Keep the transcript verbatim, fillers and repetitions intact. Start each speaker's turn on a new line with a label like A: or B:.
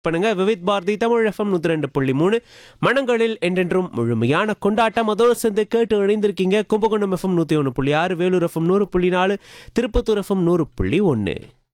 A: பண்ணுங்க. விவித் பாரதி தமிழ் எஃப்எம் நூத்தி ரெண்டு புள்ளி மூணு மனங்களில் என்றென்றும் முழுமையான கொண்டாட்டம். அதோடு சேர்ந்து கேட்டு இணைந்திருக்கீங்க கும்பகோணம் எஃப்எம் நூத்தி ஒன்று புள்ளி ஆறு, வேலூர் எஃப்எம் நூறு புள்ளி நாலு, திருப்பத்தூர் எஃப்எம் நூறு புள்ளி ஒன்று.